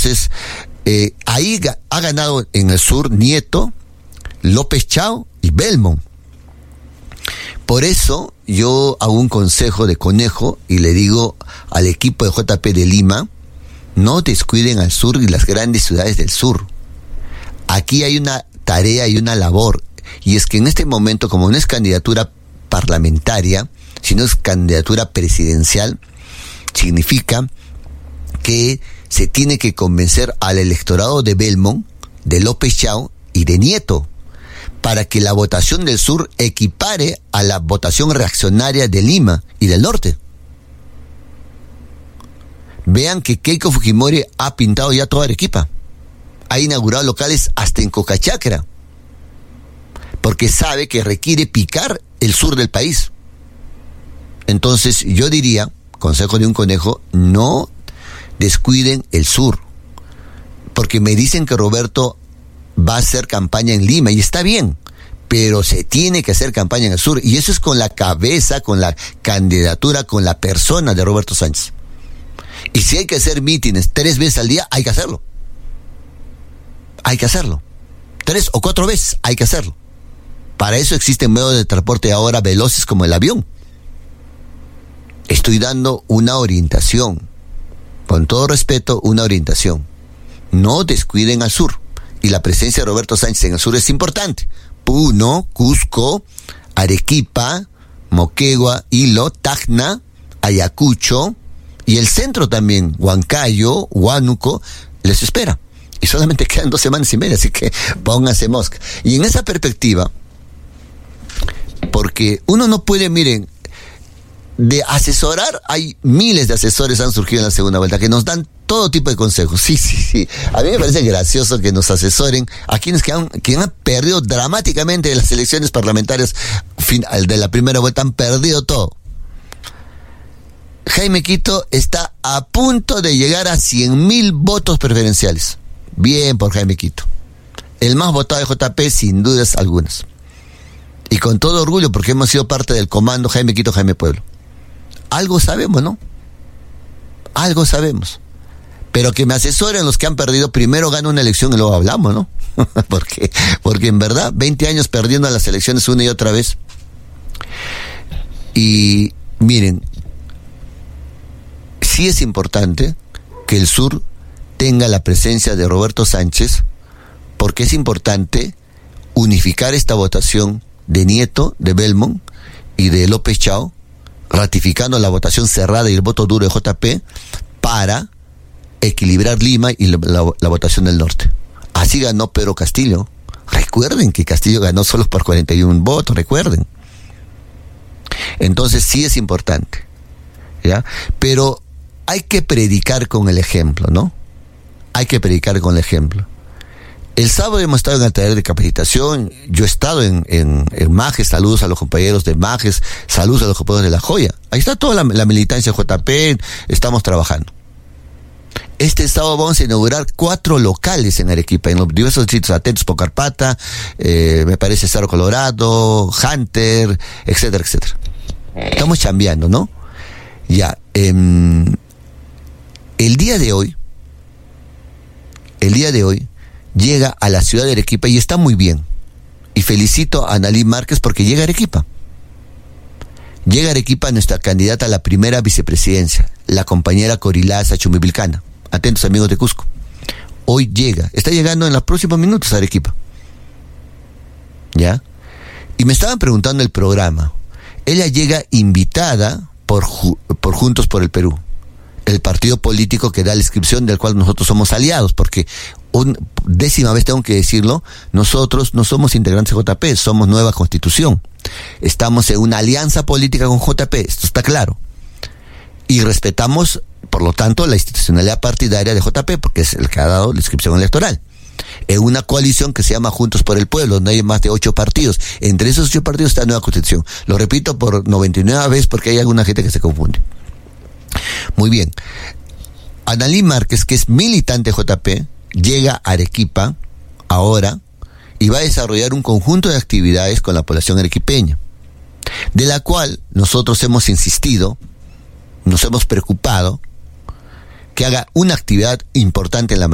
Entonces, ahí ha ganado en el sur Nieto, López Chao y Belmont. Por eso yo hago un consejo de conejo y le digo al equipo de JP de Lima: no descuiden al sur y las grandes ciudades del sur. Aquí hay una tarea y una labor, y es que en este momento, como no es candidatura parlamentaria, sino es candidatura presidencial, significa que se tiene que convencer al electorado de Belmont, de López Chao y de Nieto, para que la votación del sur equipare a la votación reaccionaria de Lima y del norte. Vean que Keiko Fujimori ha pintado ya toda Arequipa. Ha inaugurado locales hasta en Cocachacra, porque sabe que requiere picar el sur del país. Entonces yo diría, consejo de un conejo, no descuiden el sur, porque me dicen que Roberto va a hacer campaña en Lima, y está bien, pero se tiene que hacer campaña en el sur, y eso es con la cabeza, con la candidatura, con la persona de Roberto Sánchez. Y si hay que hacer mítines 3 veces al día, hay que hacerlo. Hay que hacerlo. 3 o 4 veces, hay que hacerlo. Para eso existen medios de transporte ahora veloces como el avión. Estoy dando una orientación, con todo respeto, una orientación. No descuiden al sur. Y la presencia de Roberto Sánchez en el sur es importante. Puno, Cusco, Arequipa, Moquegua, Hilo, Tacna, Ayacucho, y el centro también, Huancayo, Huánuco, les espera. Y solamente quedan 2 semanas y media, así que pónganse mosca. Y en esa perspectiva, porque uno no puede, miren, de asesorar, hay miles de asesores han surgido en la segunda vuelta que nos dan todo tipo de consejos. Sí. A mí me parece gracioso que nos asesoren a quienes que han perdido dramáticamente las elecciones parlamentarias de la primera vuelta, han perdido todo. Jaime Quito está a punto de llegar a 100,000 votos preferenciales. Bien por Jaime Quito. El más votado de JP, sin dudas algunas. Y con todo orgullo, porque hemos sido parte del comando Jaime Quito, Jaime Pueblo. Algo sabemos, ¿no? Algo sabemos. Pero que me asesoren los que han perdido, primero gana una elección y luego hablamos, ¿no? porque en verdad, 20 años perdiendo las elecciones una y otra vez. Y miren, sí es importante que el sur tenga la presencia de Roberto Sánchez, porque es importante unificar esta votación de Nieto, de Belmont y de López Chao, ratificando la votación cerrada y el voto duro de JP, para equilibrar Lima y la votación del norte. Así ganó Pedro Castillo. Recuerden que Castillo ganó solo por 41 votos, recuerden. Entonces sí es importante, ¿ya? Pero hay que predicar con el ejemplo, ¿no? Hay que predicar con el ejemplo. El sábado hemos estado en el taller de capacitación. Yo he estado en Majes. Saludos a los compañeros de Majes, saludos a los compañeros de La Joya. Ahí está toda la militancia JP, estamos trabajando. Este sábado vamos a inaugurar 4 locales en Arequipa, en los diversos sitios, Atentos, Pocarpata, me parece Cerro Colorado, Hunter, etcétera, etcétera. Estamos chambeando, ¿no? Ya, el día de hoy llega a la ciudad de Arequipa, y está muy bien. Y felicito a Analí Márquez porque llega a Arequipa. Llega a Arequipa nuestra candidata a la primera vicepresidencia, la compañera Corilaza Chumivilcana. Atentos, amigos de Cusco. Hoy está llegando en los próximos minutos a Arequipa. ¿Ya? Y me estaban preguntando el programa. Ella llega invitada por Juntos por el Perú, el partido político que da la inscripción, del cual nosotros somos aliados, porque 10ª vez tengo que decirlo, nosotros no somos integrantes de JP, somos Nueva Constitución. Estamos en una alianza política con JP, esto está claro. Y respetamos, por lo tanto, la institucionalidad partidaria de JP, porque es el que ha dado la inscripción electoral. En una coalición que se llama Juntos por el Pueblo, donde hay más de 8 partidos. Entre esos 8 partidos está Nueva Constitución. Lo repito por 99 veces porque hay alguna gente que se confunde. Muy bien. Analí Márquez, que es militante de JP, llega a Arequipa ahora y va a desarrollar un conjunto de actividades con la población arequipeña, de la cual nosotros hemos insistido, nos hemos preocupado, que haga una actividad importante en la